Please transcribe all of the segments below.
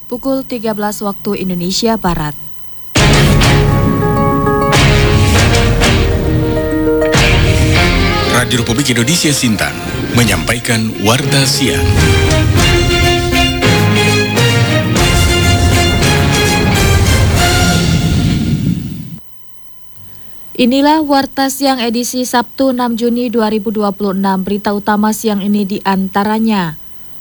pukul 13 waktu Indonesia Barat. Radio Republik Indonesia Sintang menyampaikan Warta Siang. Inilah Warta Siang edisi Sabtu 6 Juni 2026. Berita utama siang ini diantaranya.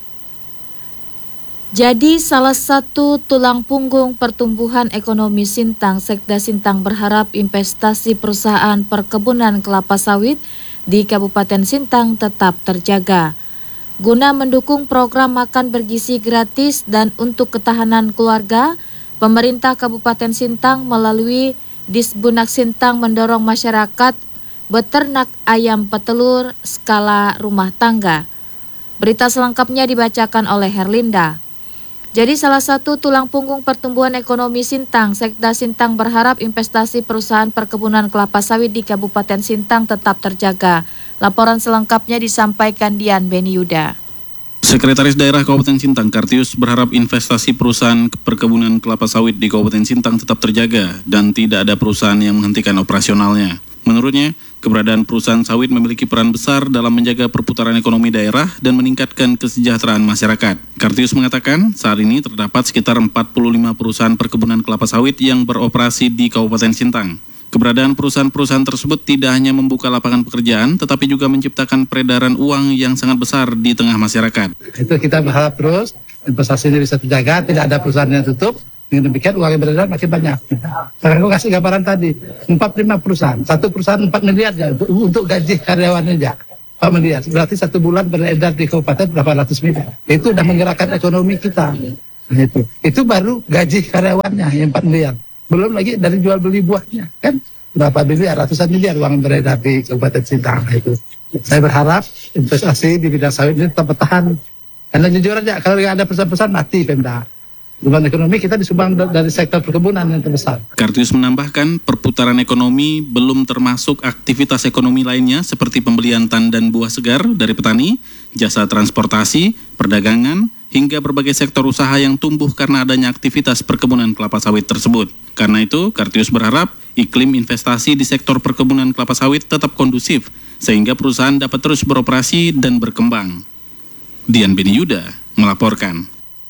Jadi salah satu tulang punggung pertumbuhan ekonomi Sintang, Sekda Sintang berharap investasi perusahaan perkebunan kelapa sawit di Kabupaten Sintang tetap terjaga. Guna mendukung program makan bergizi gratis dan untuk ketahanan keluarga, pemerintah Kabupaten Sintang melalui Disbunak Sintang mendorong masyarakat beternak ayam petelur skala rumah tangga. Berita selengkapnya dibacakan oleh Herlinda. Jadi salah satu tulang punggung pertumbuhan ekonomi Sintang, Sekda Sintang berharap investasi perusahaan perkebunan kelapa sawit di Kabupaten Sintang tetap terjaga. Laporan selengkapnya disampaikan Dian Beniuda. Sekretaris Daerah Kabupaten Sintang, Kartius, berharap investasi perusahaan perkebunan kelapa sawit di Kabupaten Sintang tetap terjaga dan tidak ada perusahaan yang menghentikan operasionalnya. Menurutnya, keberadaan perusahaan sawit memiliki peran besar dalam menjaga perputaran ekonomi daerah dan meningkatkan kesejahteraan masyarakat. Kartius mengatakan, saat ini terdapat sekitar 45 perusahaan perkebunan kelapa sawit yang beroperasi di Kabupaten Sintang. Keberadaan perusahaan-perusahaan tersebut tidak hanya membuka lapangan pekerjaan, tetapi juga menciptakan peredaran uang yang sangat besar di tengah masyarakat. Itu kita berharap terus investasi ini bisa terjaga, tidak ada perusahaan yang tutup. Dengan demikian uang yang beredar makin banyak. Sekarang aku kasih gambaran tadi, 45 perusahaan, satu perusahaan 4 miliar ya, untuk gaji karyawannya aja. 4 miliar, berarti satu bulan beredar di kabupaten berapa ratus miliar. Itu sudah menggerakkan ekonomi kita. Nah, itu baru gaji karyawannya yang 4 miliar. Belum lagi dari jual beli buahnya, kan berapa miliar, ratusan miliar uang beredar di Kabupaten Sintang. Itu saya berharap investasi di bidang sawit ini tetap bertahan. Karena jujur aja, kalau nggak ada perusahaan-perusahaan mati Pemda. Beban ekonomi kita disumbang dari sektor perkebunan yang terbesar. Kartius menambahkan, perputaran ekonomi belum termasuk aktivitas ekonomi lainnya seperti pembelian tandan buah segar dari petani, jasa transportasi, perdagangan, hingga berbagai sektor usaha yang tumbuh karena adanya aktivitas perkebunan kelapa sawit tersebut. Karena itu, Kartius berharap iklim investasi di sektor perkebunan kelapa sawit tetap kondusif, sehingga perusahaan dapat terus beroperasi dan berkembang. Dian Beniuda melaporkan.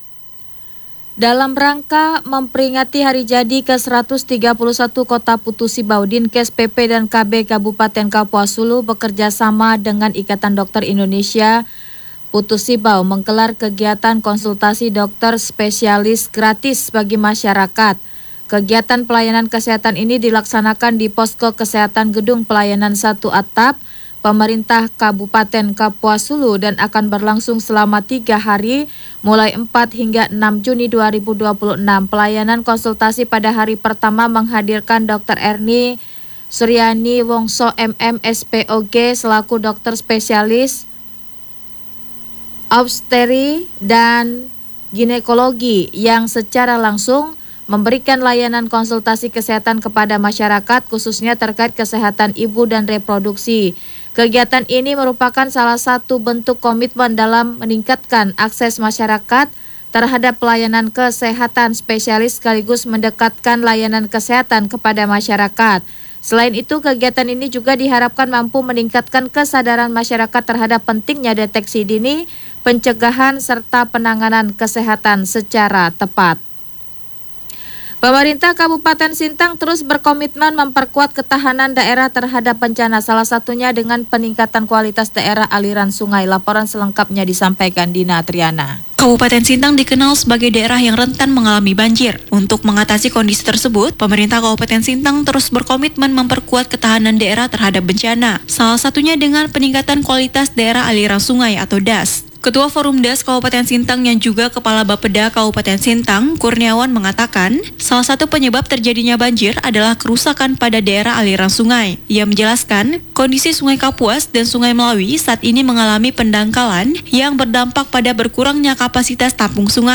Dalam rangka memperingati hari jadi ke-131 Kota Putu Sibau, Dinkes PP dan KB Kabupaten Kapuas Hulu bekerja sama dengan Ikatan Dokter Indonesia Putu Sibau menggelar kegiatan konsultasi dokter spesialis gratis bagi masyarakat. Kegiatan pelayanan kesehatan ini dilaksanakan di Posko Kesehatan Gedung Pelayanan 1 Atap, Pemerintah Kabupaten Kapuas Hulu dan akan berlangsung selama 3 hari mulai 4 hingga 6 Juni 2026. Pelayanan konsultasi pada hari pertama menghadirkan Dr. Erni Suryani Wongso MM SPOG selaku dokter spesialis obstetri dan ginekologi yang secara langsung memberikan layanan konsultasi kesehatan kepada masyarakat khususnya terkait kesehatan ibu dan reproduksi. Kegiatan ini merupakan salah satu bentuk komitmen dalam meningkatkan akses masyarakat terhadap pelayanan kesehatan spesialis sekaligus mendekatkan layanan kesehatan kepada masyarakat. Selain itu, kegiatan ini juga diharapkan mampu meningkatkan kesadaran masyarakat terhadap pentingnya deteksi dini, pencegahan, serta penanganan kesehatan secara tepat. Pemerintah Kabupaten Sintang terus berkomitmen memperkuat ketahanan daerah terhadap bencana, salah satunya dengan peningkatan kualitas daerah aliran sungai. Laporan selengkapnya disampaikan Dina Triana. Kabupaten Sintang dikenal sebagai daerah yang rentan mengalami banjir. Untuk mengatasi kondisi tersebut, pemerintah Kabupaten Sintang terus berkomitmen memperkuat ketahanan daerah terhadap bencana, salah satunya dengan peningkatan kualitas daerah aliran sungai atau DAS. Ketua Forum DAS Kabupaten Sintang yang juga Kepala Bapeda Kabupaten Sintang, Kurniawan mengatakan, salah satu penyebab terjadinya banjir adalah kerusakan pada daerah aliran sungai. Ia menjelaskan, kondisi Sungai Kapuas dan Sungai Melawi saat ini mengalami pendangkalan yang berdampak pada berkurangnya kapasitas tampung sungai.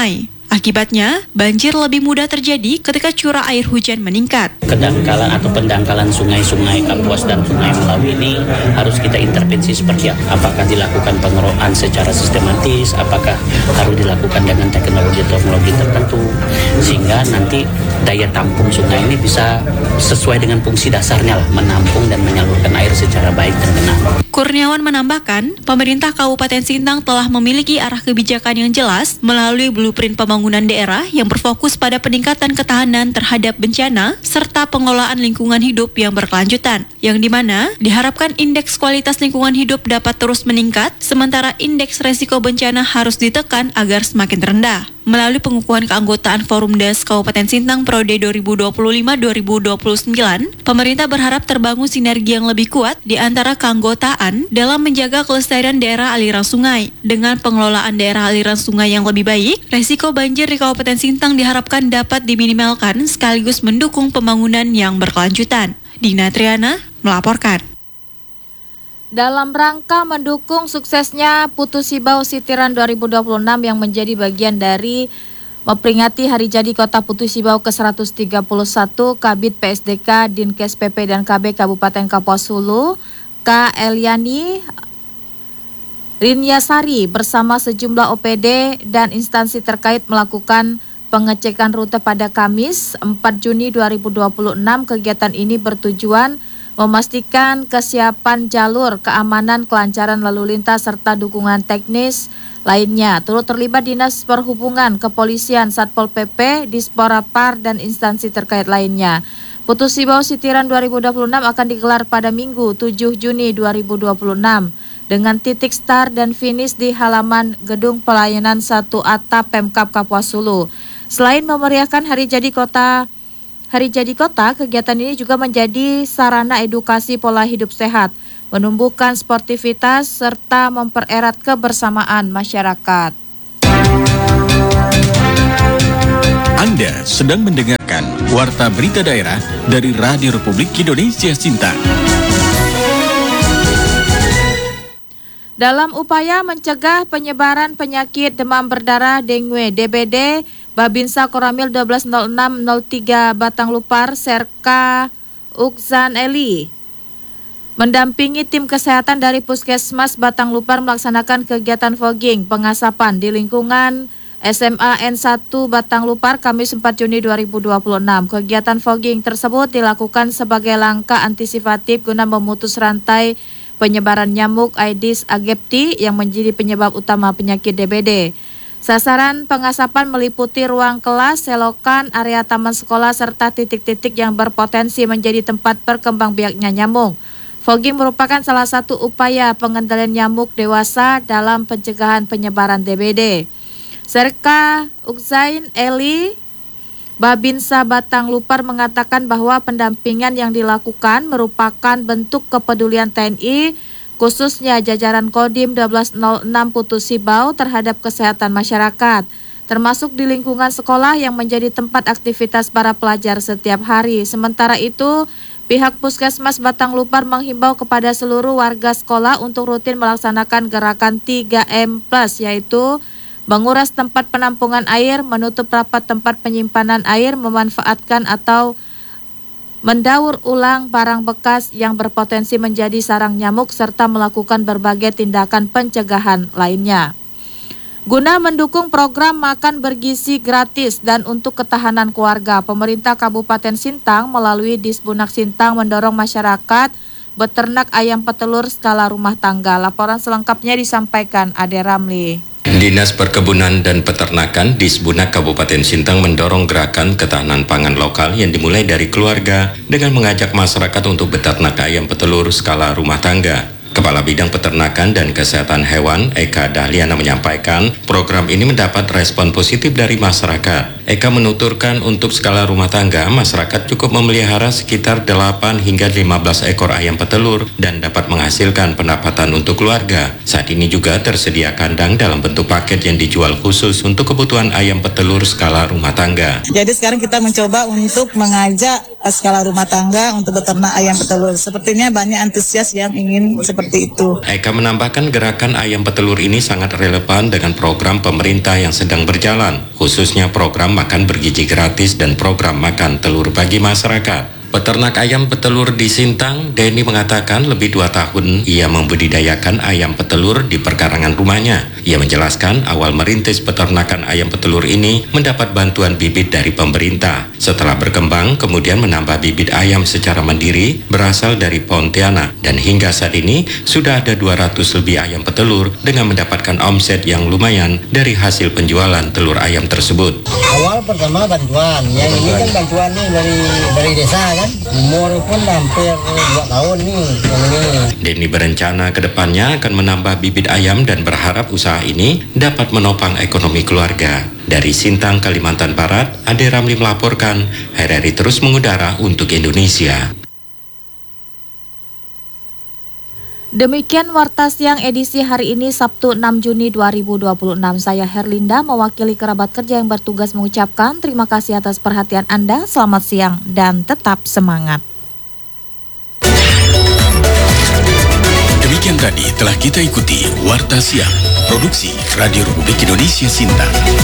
Akibatnya, banjir lebih mudah terjadi ketika curah air hujan meningkat. Kedangkalan atau pendangkalan sungai-sungai Kapuas dan Sungai Melawi ini harus kita intervensi seperti apa? Apakah dilakukan pengelolaan secara sistematis, apakah harus dilakukan dengan teknologi tertentu, sehingga nanti daya tampung sungai ini bisa sesuai dengan fungsi dasarnya lah, menampung dan menyalurkan air secara baik dan benar. Kurniawan menambahkan, pemerintah Kabupaten Sintang telah memiliki arah kebijakan yang jelas melalui blueprint pembangunan daerah yang berfokus pada peningkatan ketahanan terhadap bencana serta pengelolaan lingkungan hidup yang berkelanjutan, yang dimana diharapkan indeks kualitas lingkungan hidup dapat terus meningkat, sementara indeks resiko bencana harus ditekan agar semakin rendah. Melalui pengukuhan keanggotaan Forumdas Kabupaten Sintang Periode 2025-2029, pemerintah berharap terbangun sinergi yang lebih kuat di antara keanggotaan dalam menjaga kelestarian daerah aliran sungai. Dengan pengelolaan daerah aliran sungai yang lebih baik, resiko banjir di Kabupaten Sintang diharapkan dapat diminimalkan sekaligus mendukung pembangunan yang berkelanjutan. Dina Triana melaporkan. Dalam rangka mendukung suksesnya Putu Sibau Sitiran 2026 yang menjadi bagian dari memperingati Hari Jadi Kota Putu Sibau ke-131, Kabid PSDK, Dinkes PP dan KB Kabupaten Kapuas Hulu, K. Eliani Rinyasari bersama sejumlah OPD dan instansi terkait melakukan pengecekan rute pada Kamis 4 Juni 2026. Kegiatan ini bertujuan memastikan kesiapan jalur, keamanan, kelancaran lalu lintas, serta dukungan teknis lainnya. Turut terlibat Dinas Perhubungan, Kepolisian, Satpol PP, Disporapar, dan instansi terkait lainnya. Putu Sibau Sitiran 2026 akan digelar pada Minggu 7 Juni 2026 dengan titik start dan finish di halaman Gedung Pelayanan 1 Atap Pemkab Kapuas Hulu. Selain memeriahkan Hari Jadi Kota, kegiatan ini juga menjadi sarana edukasi pola hidup sehat, menumbuhkan sportivitas, serta mempererat kebersamaan masyarakat. Anda sedang mendengarkan Warta Berita Daerah dari Radio Republik Indonesia Sintang. Dalam upaya mencegah penyebaran penyakit demam berdarah dengue DBD, Babinsa Koramil 120603 Batang Lupar, Serka Ukzan Eli mendampingi tim kesehatan dari Puskesmas Batang Lupar melaksanakan kegiatan fogging pengasapan di lingkungan SMA N1 Batang Lupar Kamis 4 Juni 2026. Kegiatan fogging tersebut dilakukan sebagai langkah antisipatif guna memutus rantai penyebaran nyamuk Aedes aegypti yang menjadi penyebab utama penyakit DBD. Sasaran pengasapan meliputi ruang kelas, selokan, area taman sekolah, serta titik-titik yang berpotensi menjadi tempat berkembangbiaknya nyamuk. Fogging merupakan salah satu upaya pengendalian nyamuk dewasa dalam pencegahan penyebaran DBD. Serka Ukzain Eli Babinsa Batang Lupar mengatakan bahwa pendampingan yang dilakukan merupakan bentuk kepedulian TNI, khususnya jajaran Kodim 1206 Putu Sibau terhadap kesehatan masyarakat, termasuk di lingkungan sekolah yang menjadi tempat aktivitas para pelajar setiap hari. Sementara itu, pihak Puskesmas Batang Lupar menghimbau kepada seluruh warga sekolah untuk rutin melaksanakan gerakan 3M+, yaitu menguras tempat penampungan air, menutup rapat tempat penyimpanan air, memanfaatkan atau mendaur ulang barang bekas yang berpotensi menjadi sarang nyamuk, serta melakukan berbagai tindakan pencegahan lainnya. Guna mendukung program makan bergizi gratis dan untuk ketahanan keluarga, pemerintah Kabupaten Sintang melalui Disbunak Sintang mendorong masyarakat beternak ayam petelur skala rumah tangga. Laporan selengkapnya disampaikan Ade Ramli. Dinas Perkebunan dan Peternakan Disbunak Kabupaten Sintang mendorong gerakan ketahanan pangan lokal yang dimulai dari keluarga dengan mengajak masyarakat untuk beternak ayam petelur skala rumah tangga. Kepala Bidang Peternakan dan Kesehatan Hewan Eka Dahliana menyampaikan program ini mendapat respon positif dari masyarakat. Eka menuturkan untuk skala rumah tangga, masyarakat cukup memelihara sekitar 8 hingga 15 ekor ayam petelur dan dapat menghasilkan pendapatan untuk keluarga. Saat ini juga tersedia kandang dalam bentuk paket yang dijual khusus untuk kebutuhan ayam petelur skala rumah tangga. Jadi sekarang kita mencoba untuk mengajak skala rumah tangga untuk beternak ayam petelur. Sepertinya banyak antusias yang ingin seperti itu. Eka menambahkan gerakan ayam petelur ini sangat relevan dengan program pemerintah yang sedang berjalan, khususnya program makan bergizi gratis dan program makan telur bagi masyarakat. Peternak ayam petelur di Sintang, Denny mengatakan lebih 2 tahun ia membudidayakan ayam petelur di perkarangan rumahnya. Ia menjelaskan awal merintis peternakan ayam petelur ini mendapat bantuan bibit dari pemerintah. Setelah berkembang, kemudian menambah bibit ayam secara mandiri berasal dari Pontianak. Dan hingga saat ini sudah ada 200 lebih ayam petelur dengan mendapatkan omset yang lumayan dari hasil penjualan telur ayam tersebut. Awal pertama bantuan, yang ini kan bantuan nih dari desa kan. Umur pun hampir 2 tahun nih yang ini. Denny berencana ke depannya akan menambah bibit ayam dan berharap usaha ini dapat menopang ekonomi keluarga. Dari Sintang, Kalimantan Barat, Ade Ramli melaporkan, RRI terus mengudara untuk Indonesia. Demikian Warta Siang edisi hari ini Sabtu 6 Juni 2026. Saya Herlinda mewakili kerabat kerja yang bertugas mengucapkan terima kasih atas perhatian Anda. Selamat siang dan tetap semangat. Demikian tadi telah kita ikuti Warta Siang, produksi Radio Republik Indonesia Sintang.